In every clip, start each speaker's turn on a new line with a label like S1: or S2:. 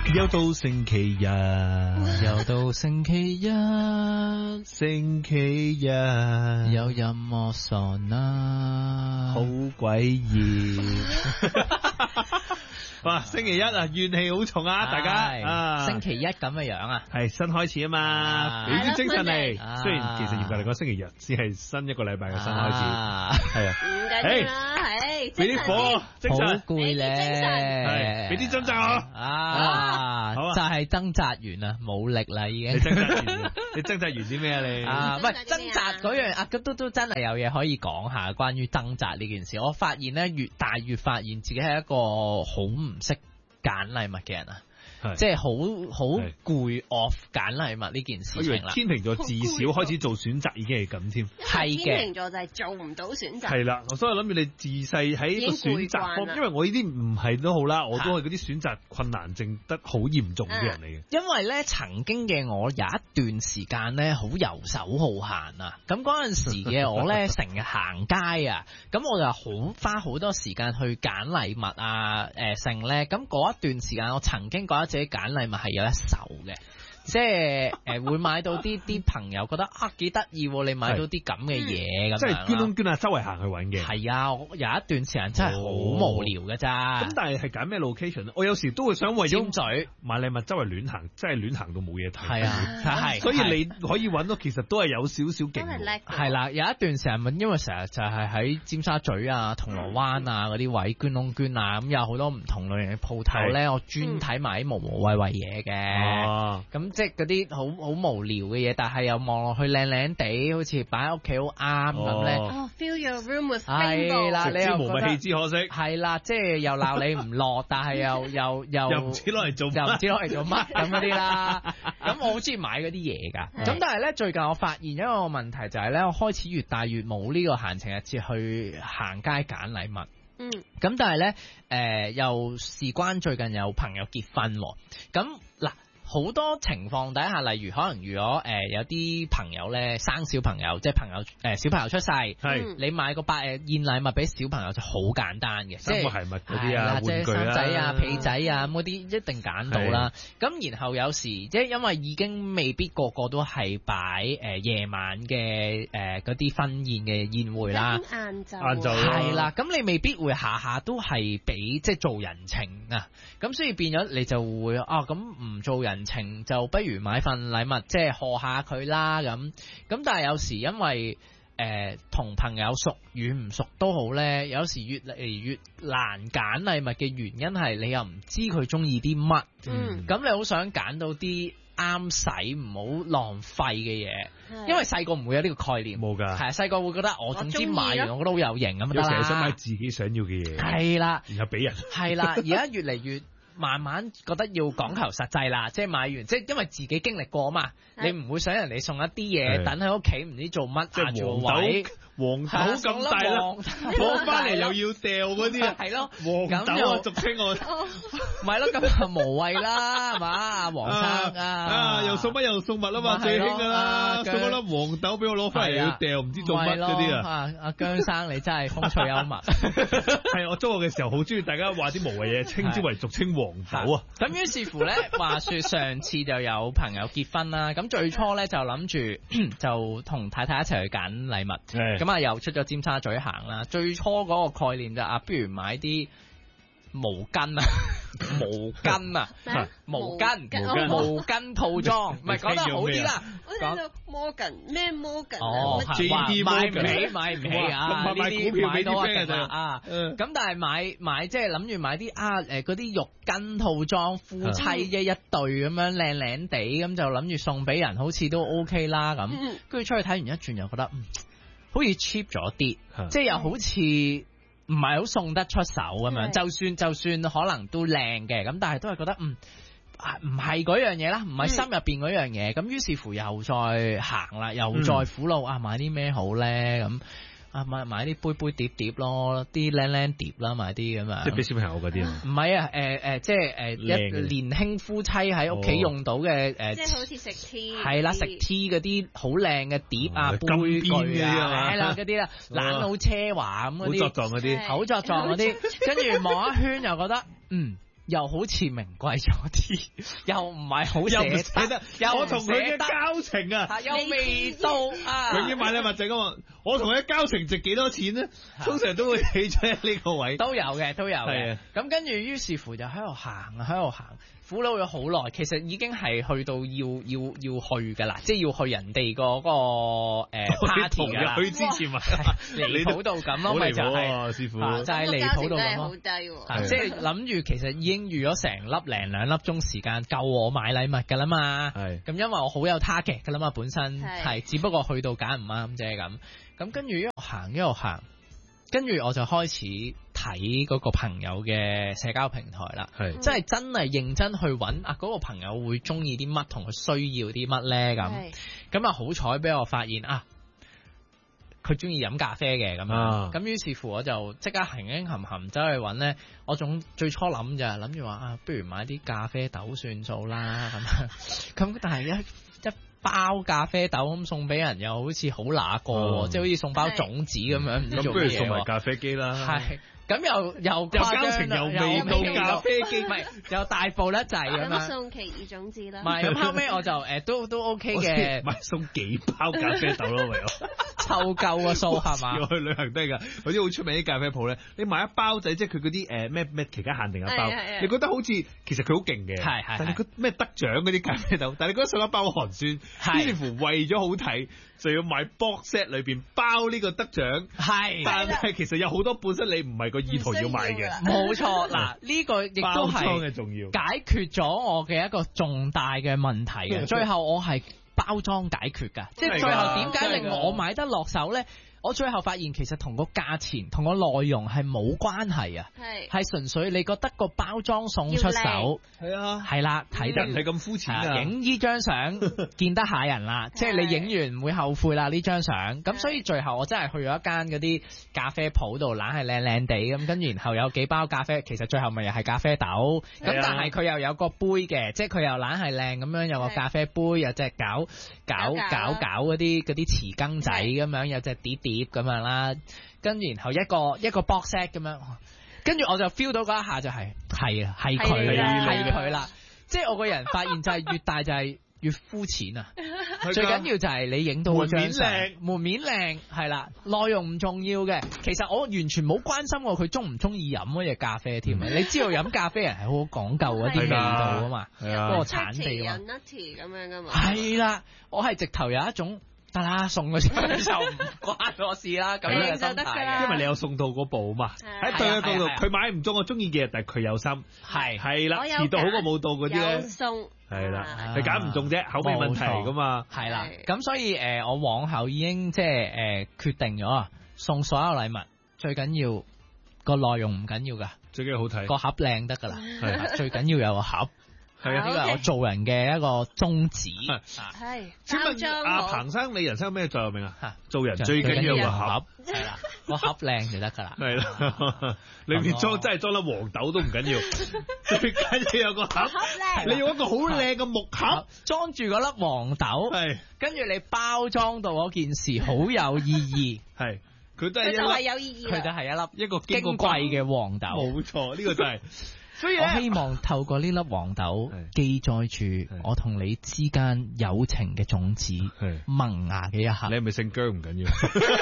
S1: 又到星期日，
S2: 又到星期一，
S1: 星期日
S2: 有音樂喪啦，
S1: 好鬼熱。哇！星期一啊，怨氣好重啊，大家啊，
S2: 星期一咁嘅樣啊，
S1: 係新開始啊嘛，俾啲精神嚟。雖然其實嚴格嚟講，星期日先係新一個禮拜嘅新開始，係啊，
S3: 唔緊要啦，係
S1: 俾啲火，精神，
S2: 好攰咧，
S1: 係俾啲掙扎我
S2: 啊，
S1: 好啊，
S2: 就係掙扎完啦，冇力啦已經。
S1: 你掙扎完，你掙扎完啲咩啊你？
S2: 啊，唔係掙扎嗰樣啊，都真係有嘢可以講下關於掙扎呢件事。我發現咧，越大越發現自己係一個好唔識揀禮物嘅人啊，即係好攰 off 揀禮物呢件事情啦。
S1: 天秤座自小開始做選擇已經係咁添，
S2: 係嘅。
S3: 天秤座就係做唔到選擇。
S1: 係啦，所以我諗住你自細喺個選擇方面，因為我呢啲唔係都好啦，我都係嗰啲選擇困難症得好嚴重嘅人嚟嘅。
S2: 因為咧，曾經嘅我有一段時間咧，好遊手好閒啊。咁嗰陣時嘅我咧，成日行街啊，咁我就花好多時間去揀禮物啊，剩咧。咁嗰一段時間，我曾經覺得自己揀禮物係有一手嘅。即係會買到啲朋友覺得啊幾得意喎，你買到啲咁嘅嘢咁樣，
S1: 即係捐窿捐下周圍行去揾嘅。
S2: 係啊，我有一段時間真係好無聊㗎咋。
S1: 咁但係揀咩 location 咧？我有時都會想為咗
S2: 嘴
S1: 買禮物周圍亂行，真係亂行到冇嘢睇。
S2: 係啊，係。
S1: 所以你可以揾到其實都係有少少勁。
S2: 係啦，有一段時間因為成日就係喺尖沙咀啊、銅鑼灣啊嗰啲位捐窿捐啊，咁有好多唔同類型嘅鋪頭咧，我專睇埋啲無謂嘢嘅。咁即係嗰啲好無聊嘅嘢，但係又望落去靚靚地，好似擺喺屋企好啱咁咧。
S3: Fill your room with
S2: rainbow。係啦，你又
S1: 無謂棄之可惜。
S2: 係啦，即係又鬧你唔落，但係又
S1: 唔知攞嚟做，
S2: 又唔知攞嚟做乜咁嗰啲啦。咁我好中意買嗰啲嘢㗎。咁但係咧，最近我發現一個問題就係咧，我開始越大越冇呢個閒情逸緻去行街揀禮物。咁但係咧，又事關最近有朋友結婚喎。咁嗱。好多情況底下，例如可能如果有啲朋友咧生小朋友，即係小朋友出世，你買個燕禮物俾小朋友就好簡單嘅，即係
S1: 生活鞋襪嗰啲啊，玩具啊，
S2: 衫仔啊、被仔啊咁嗰啲一定揀到啦。咁然後有時即係因為已經未必個個都係擺夜晚嘅嗰啲婚宴嘅宴會啦，
S3: 晏晝
S2: 係啦，咁你未必會下下都係俾即係做人情啊，咁所以變咗你就會咁唔做人情就不如買份禮物即係賀下佢啦咁，但係有時因為同朋友熟與唔熟都好咧，有時越嚟越難揀禮物嘅原因係你又唔知佢中意啲乜，咁你好想揀到啲啱使唔好浪費嘅嘢，因為細個唔會有呢個概念，
S1: 冇㗎，
S2: 係細個會覺得我總之買完我覺得好有型咁得啦，
S1: 有時想買自己想要嘅嘢，
S2: 係啦，
S1: 然後俾人，
S2: 係啦，而家越嚟越慢慢覺得要講求實際啦，即係買完，即係因為自己經歷過嘛，你唔會想人哋送一啲嘢等喺屋企唔知做乜，即係黃豆咁大啦，攞翻嚟又要掉嗰啲啊，係咯，黃豆啊，俗稱我，唔係咯，咁就無謂啦，係嘛，黃生啊，
S1: 又送乜又送物啊嘛，最興噶啦，送嗰粒黃豆俾我攞翻嚟要掉，唔知做乜嗰啲啊，
S2: 阿姜生你真係風趣幽默，
S1: 係我中學嘅時候好中意大家話啲無謂嘢，稱之為俗稱黃豆啊。
S2: 咁於是乎咧，話說上次就有朋友結婚啦，咁最初咧就諗住就同太太一齊去揀禮物，咁啊又出咗尖沙咀行啦。最初嗰個概念就不如買啲毛巾套裝，唔係講得好啲啦。
S3: 講Morgan 咩 Morgan
S2: 買唔起啊！呢啲買到一定啊！咁但係買即係諗住買啲嗰啲浴巾套裝，夫妻一對咁樣靚靚地，咁就諗住送俾人，好似都 OK 啦咁。跟住出去睇完一轉，又覺得好似 cheap 咗啲，即係又好似唔係好送得出手咁樣。就算可能都靚嘅，咁但係都係覺得唔係嗰樣嘢啦，唔係心入邊嗰樣嘢。咁於是乎又再行啦，又再苦惱買啲咩好咧咁。買啲杯碟咯，啲靚碟啦，買啲咁啊，
S1: 即係俾小朋友嗰啲啊？
S2: 唔係啊，即係一年輕夫妻喺屋企用到嘅
S3: 即係好似食 tea
S2: 係啦，食 tea 嗰啲好靚嘅碟啊、杯具啊，係啦嗰啲啦，懶好奢華咁嗰啲，
S1: 好作狀嗰啲，
S2: 好作狀嗰啲，跟住望一圈又覺得又好似名貴咗啲，又唔係好捨得，
S1: 我同佢嘅交情啊，
S2: 又未到啊！
S1: 永遠買禮物就係咁話，我同佢嘅交情值幾多錢咧？通常都會起咗喺呢個位。
S2: 都有嘅。咁跟住於是乎就喺度行，苦惱咗好耐，其實已經係去到要去㗎啦，即係要去人哋嗰個party 㗎啦。去之前咪離譜到咁咯，咪就係師傅，就係離譜到咁咯。即係諗住其實已經預咗成粒零2粒鐘時間夠我買禮物㗎啦嘛。咁因為我好有 target 㗎啦嘛，本身係只不過去到揀唔啱啫咁。咁跟住一路行。跟住我就開始睇嗰個朋友嘅社交平台啦，即係真係認真去揾嗰個朋友會中意啲乜，同佢需要啲乜呢？咁啊好彩俾我發現佢中意飲咖啡嘅咁樣，咁於是乎我就即刻行走去揾呢。我仲最初諗住話不如買啲咖啡豆算數啦咁但係一包咖啡豆咁送俾人又好似好乸過，即係好似送包種子咁樣，唔知做咩嘢。咁不如送埋咖啡機啦。係，咁又交情又未到咖啡機，唔係又大步得滯咁樣。
S3: 送奇異種子啦。
S2: 唔係，咁後尾我就都 OK 嘅。
S1: 買送幾包咖啡豆咯，唯有
S2: 湊夠個數係嘛？
S1: 去旅行都係㗎，有啲好出名啲咖啡鋪咧，你買一包仔，即係佢嗰啲咩期間限定一包，你覺得好似其實佢好勁嘅，但係佢咩得獎嗰啲咖啡豆，但係你覺得送一包寒酸，於是乎為咗好睇，就要買 box set 裏邊包呢個得獎，但係其實有好多本身你唔係個意圖要買嘅，
S2: 冇錯。嗱呢個亦都係解決咗我嘅一個重大嘅問題嘅，最後我係包裝解決㗎，即係最後點解令我買得落手咧？我最後發現其實同個價錢同個內容係冇關係啊，係純粹你覺得個包裝送出手，係啦，睇得唔係咁膚淺啊！影呢張相見得下人啦，即係你影完唔會後悔啦呢張相。咁所以最後我真係去咗一間嗰啲咖啡鋪度，懶係靚靚地咁，跟住然後有幾包咖啡，其實最後咪又係咖啡豆，咁但係佢又有個杯嘅，即係佢又懶係靚咁樣，有個咖啡杯，有隻搞嗰啲匙羹仔咁樣，有隻碟咁樣啦，跟住然後一個 box set 咁樣，跟住我就 feel 到嗰一下就係佢啦，即係我個人發現就係越大就係越膚淺啊，最緊要就係你影到個張相，門面靚係啦，內容唔重要嘅，其實我完全冇關心過佢中唔中意飲嗰隻咖啡添啊，你知道飲咖啡人係好講究嗰啲味道啊嘛，嗰個產地啊嘛，
S3: 咁樣噶嘛，
S2: 係啦，我係直頭有一種。得啦，送嗰時就唔關我事啦，咁樣嘅心態，
S1: 因為你有送到嗰步嘛。喺對嘅角度，佢買唔中我中意嘅，但係佢有心，係啦，遲到好過冇到嗰啲咧，係啦，你揀唔中啫，口味問題噶嘛，
S2: 係啦。咁所以我往後已經即係決定咗啊，送所有禮物最緊要個內容唔緊要噶，
S1: 最緊要好睇，
S2: 個盒靚得噶啦，最緊要有個盒。係啊，呢個係我做人嘅一個宗旨。
S3: 係。
S1: 請問阿彭生，你人生有咩座右銘啊？做人最緊要有個盒，
S2: 係啦，個盒靚就得㗎啦。
S1: 係啦，裏面裝真係裝粒黃豆都唔緊要，最緊要有個盒。你用一個好靚嘅木盒
S2: 裝住嗰粒黃豆，係跟住你包裝到嗰件事好有意義。
S1: 係，佢都係
S3: 有意義。
S2: 佢就係一粒
S1: 一個
S2: 矜貴嘅黃豆。
S1: 冇錯，呢個就係。
S2: 所以我希望透過呢粒黃豆記載住我同你之間友情嘅種子萌芽嘅一刻。
S1: 你係咪姓姜唔緊要？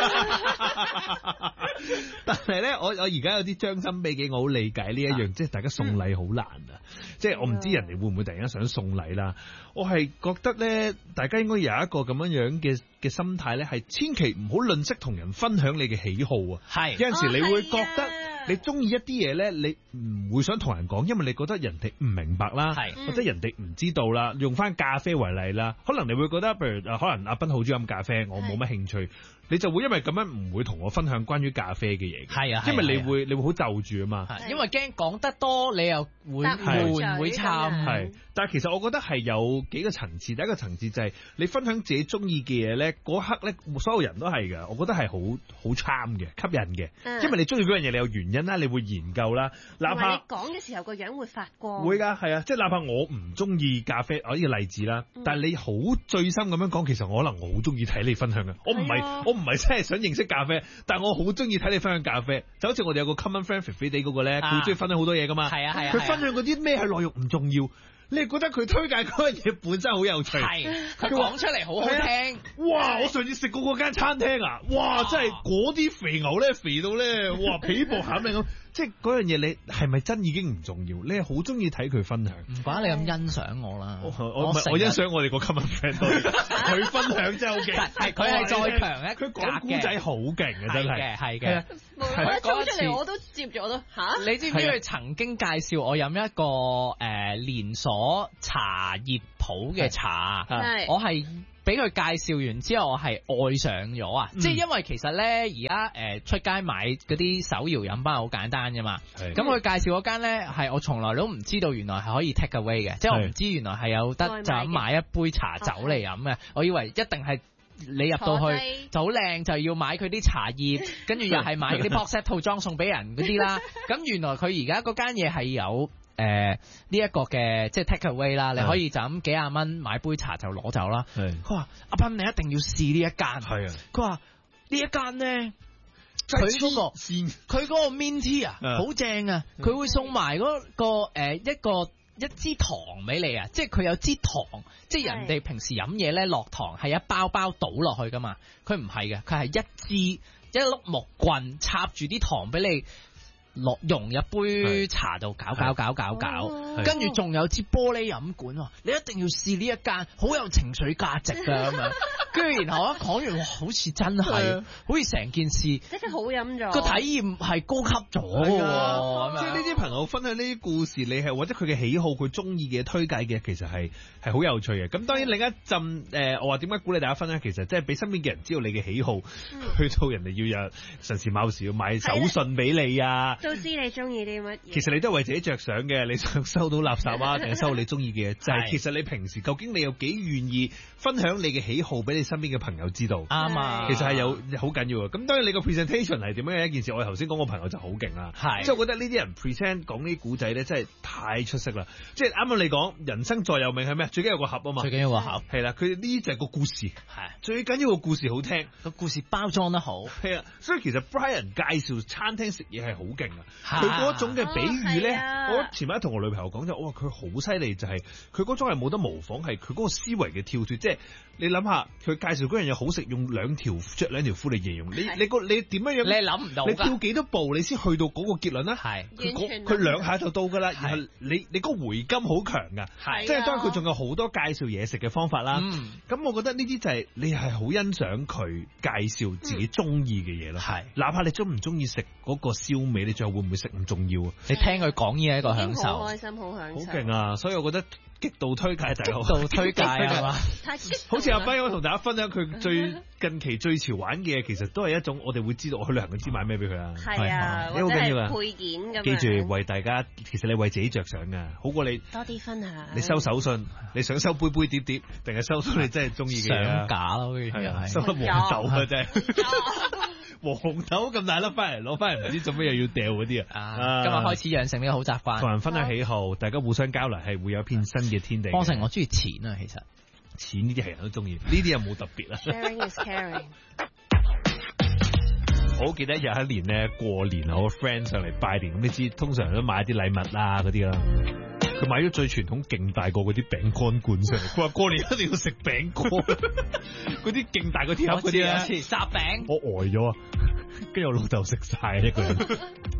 S1: 但係咧，我而家有啲將心比己，我好理解呢一樣，即係大家送禮好難啊！即係我唔知人哋會唔會突然間想送禮啦。我係覺得咧，大家應該有一個咁樣嘅心態咧，係千祈唔好吝嗇同人分享你嘅喜好啊！係有陣時你會覺得你中意一啲嘢咧，你唔會想同人講，因為你覺得人哋唔明白啦，或者人哋唔知道啦。用翻咖啡為例啦，可能你會覺得，譬如可能阿斌好中意飲咖啡，我冇乜興趣。你就會因為咁樣唔會同我分享關於咖啡嘅嘢，係啊，因為你會好就住啊嘛，
S2: 因為驚講得多你又會悶會差，
S1: 係。但係其實我覺得係有幾個層次，第一個層次就係你分享自己中意嘅嘢咧，嗰刻咧所有人都係㗎，我覺得係好 charm 嘅，吸引嘅，因為你中意嗰樣嘢，你有原因啦，你會研究啦，哪怕
S3: 你講嘅時候個樣會發光，
S1: 會㗎，係啊，即係哪怕我唔中意咖啡，我呢個例子啦，但係你好醉心咁樣講，其實我可能我好中意睇你分享嘅，我唔唔係真係想認識咖啡，但我好中意睇你分享咖啡。就好似我哋有個 common friend 肥肥地嗰個咧，佢中意分享好多嘢噶嘛。
S2: 係啊係啊，
S1: 佢分享嗰啲咩係內容唔重要。你係覺得佢推介嗰樣嘢本身好有趣，
S2: 係佢講出嚟好好聽。
S1: 哇！我上次食過嗰間餐廳啊，哇！真係嗰啲肥牛咧，肥到咧，哇！皮薄餡靚咁，即係嗰樣嘢你係咪真已經唔重要？你係好中意睇佢分享。
S2: 唔怪你咁欣賞我啦。
S1: 我欣賞我哋個 common friend 多啲，佢分享真係好勁。
S2: 係佢係再強一，
S1: 佢講古仔好勁啊，真係。
S2: 係嘅。
S3: 佢講出嚟我都接咗都嚇。
S2: 你知唔知佢曾經介紹我飲一個連鎖茶葉鋪嘅茶？我係俾佢介紹完之後，我係愛上咗啊！即係因為其實咧，而家出街買嗰啲手搖飲品係好簡單㗎嘛。咁佢介紹嗰間咧係我從來都唔知道原來係可以 take away 嘅，即係我唔知原來係有得就咁買一杯茶走嚟飲嘅。我以為一定係。你入到去就好靚，就要買佢啲茶葉，跟住又係買嗰啲 box set 套裝送俾人嗰啲啦。咁原來佢而家嗰間嘢係有呢一個嘅即係 take away 啦，你可以就咁幾廿蚊買杯茶就攞走啦。佢話阿斌你一定要試呢一間。係啊，佢話呢一間咧，佢嗰個 mint tea 啊，好正啊！佢會送埋嗰個一支糖俾你啊，即係佢有支糖，即係人哋平時飲嘢咧落糖係一包包倒落去噶嘛，佢唔係嘅，佢係一碌木棍插住啲糖俾你溶入杯茶度搞，跟住仲有支玻璃飲管，你一定要試呢一間，好有情緒價值噶咁樣。跟住然後一講完，好似真係，好似成件事即
S3: 係好飲咗，
S2: 個體驗係高級咗喎。
S1: 即係呢啲朋友分享呢啲故事，你係或者佢嘅喜好，佢中意嘅推介嘅，其實係好有趣嘅。咁當然另一陣我話點解鼓勵大家分享，其實即係俾身邊嘅人知道你嘅喜好，去到人哋要有神時貌時要買手信俾你啊。
S3: 都知你中意啲乜嘢，
S1: 其實你都係為自己着想嘅，你想收到垃圾啊，定係收到你中意嘅嘢？就係其實你平時究竟你有幾願意分享你嘅喜好俾你身邊嘅朋友知道？
S2: 啱啊，
S1: 其實係有好緊要嘅。咁當然你個 presentation 係點樣嘅一件事？我頭先講個朋友就好勁啦，即係我覺得呢啲人 present 講呢啲古仔咧，真係太出色啦！即係啱啱你講人生座右銘係咩？最緊要個盒啊嘛，
S2: 最緊要個盒
S1: 係啦。佢呢就係個故事，係最緊要個故事好聽，
S2: 個故事包裝得好。
S1: 係啊，所以其實 Brian 介紹餐廳食嘢係好勁啊！佢嗰種嘅比喻咧，我前晚同我女朋友講就，我話佢好犀利，就係佢嗰種係冇得模仿，係佢嗰個思維嘅跳脫。即係你諗下，佢介紹嗰樣嘢好食，用着兩條褲嚟形容，你點樣樣？你諗唔到，你跳幾多步你先去到嗰個結論咧？係佢兩下就到噶啦，然後你嗰個回甘好強噶，即係當然佢仲有好多介紹嘢食嘅方法啦。咁我覺得呢啲就係你係好欣賞佢介紹自己中意嘅嘢咯。係，哪怕你中唔中意食嗰個燒味，你最後會唔會食唔重要啊？你聽佢講嘢係一個享受，
S3: 好開心，好享受，
S1: 好勁啊！所以我覺得極度推介大佬，
S2: 極度推介係嘛？
S1: 好似阿輝我同大家分享佢近期最潮玩嘅，其實都係一種我哋會知道我去旅行佢知買咩俾佢啊。係啊，好緊要啊！配件咁，記住為大家，其實你為自己着想噶，好過你
S3: 多啲分享。你
S1: 收手信，你想收杯碟，定係收到你真係中意嘅
S2: 上架咯，係啊，
S1: 收粒黃豆啊真係。黃豆咁大粒翻嚟攞翻嚟，唔知做咩又要掉嗰啲啊！
S2: 今日開始養成呢個好習慣，
S1: 同人分享喜好，大家互相交流係會有一片新嘅天地。
S2: 方成，我中意錢啊，其實
S1: 錢呢啲係人都中意，呢啲又冇特別啦。
S3: Sharing is caring。
S1: 我好記得有一年咧過年，我個 friend 上嚟拜年，咁你知通常都買啲禮物啦嗰啲啦。佢買咗最傳統勁大個嗰啲餅乾罐上嚟，佢話過年一定要食餅乾，嗰啲勁大個鐵盒嗰啲咧，
S2: 雜餅，
S1: 我呆咗啊！跟住我老豆食晒一個人。